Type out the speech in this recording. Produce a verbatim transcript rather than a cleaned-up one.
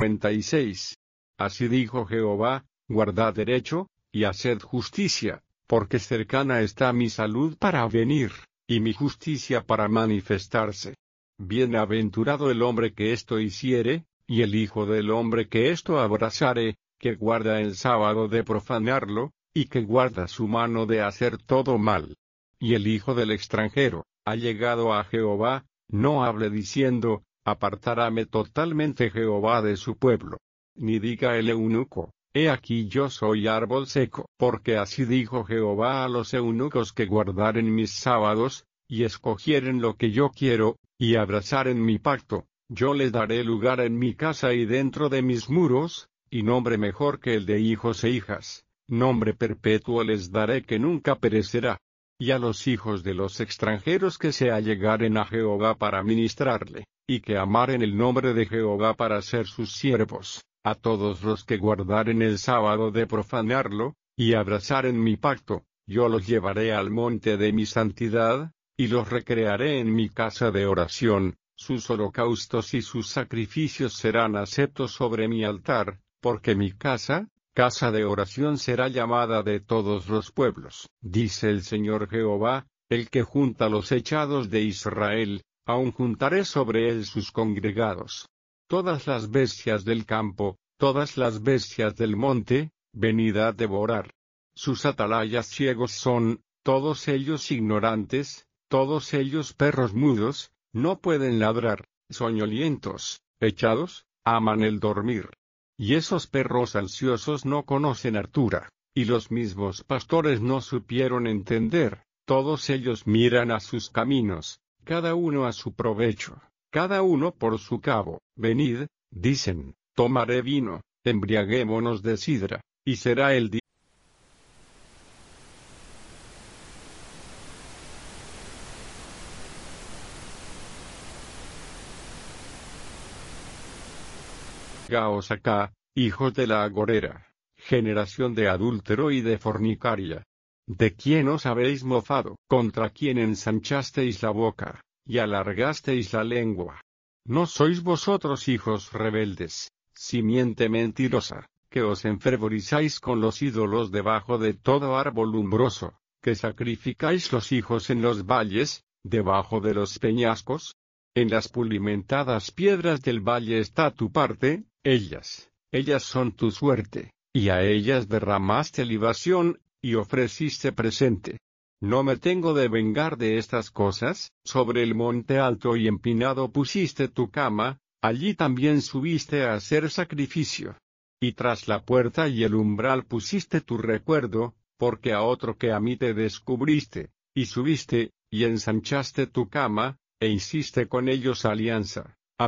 cincuenta y seis. Así dijo Jehová, guardad derecho, y haced justicia, porque cercana está mi salud para venir, y mi justicia para manifestarse. Bienaventurado el hombre que esto hiciere, y el hijo del hombre que esto abrazare, que guarda el sábado de profanarlo, y que guarda su mano de hacer todo mal. Y el hijo del extranjero, allegado a Jehová, no hable diciendo, apartaráme totalmente Jehová de su pueblo. Ni diga el eunuco, he aquí yo soy árbol seco. Porque así dijo Jehová a los eunucos que guardaren mis sábados, y escogieren lo que yo quiero, y abrazaren mi pacto, yo les daré lugar en mi casa y dentro de mis muros, y nombre mejor que el de hijos e hijas, nombre perpetuo les daré que nunca perecerá. Y a los hijos de los extranjeros que se allegaren a Jehová para ministrarle, y que amaren el nombre de Jehová para ser sus siervos, a todos los que guardaren el sábado de profanarlo, y abrazaren mi pacto, yo los llevaré al monte de mi santidad, y los recrearé en mi casa de oración, sus holocaustos y sus sacrificios serán aceptos sobre mi altar, porque mi casa, casa de oración será llamada de todos los pueblos. Dice el Señor Jehová, el que junta los echados de Israel, aun juntaré sobre él sus congregados. Todas las bestias del campo, todas las bestias del monte, venid a devorar. Sus atalayas ciegos son, todos ellos ignorantes, todos ellos perros mudos, no pueden ladrar, soñolientos, echados, aman el dormir. Y esos perros ansiosos no conocen hartura, y los mismos pastores no supieron entender, todos ellos miran a sus caminos, cada uno a su provecho, cada uno por su cabo. Venid, dicen, tomaré vino, embriaguémonos de sidra, y será el día. Gaos acá, hijos de la agorera, generación de adúltero y de fornicaria. ¿De quién os habéis mofado? ¿Contra quién ensanchasteis la boca, y alargasteis la lengua? ¿No sois vosotros hijos rebeldes, simiente mentirosa, que os enfervorizáis con los ídolos debajo de todo árbol umbroso, que sacrificáis los hijos en los valles, debajo de los peñascos? En las pulimentadas piedras del valle está tu parte, ellas, ellas son tu suerte, y a ellas derramaste libación, y ofreciste presente. ¿No me tengo de vengar de estas cosas? Sobre el monte alto y empinado pusiste tu cama, allí también subiste a hacer sacrificio. Y tras la puerta y el umbral pusiste tu recuerdo, porque a otro que a mí te descubriste, y subiste, y ensanchaste tu cama, e hiciste con ellos alianza.